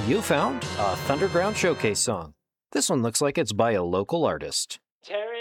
You found a Thunderground Showcase song. This one looks like it's by a local artist.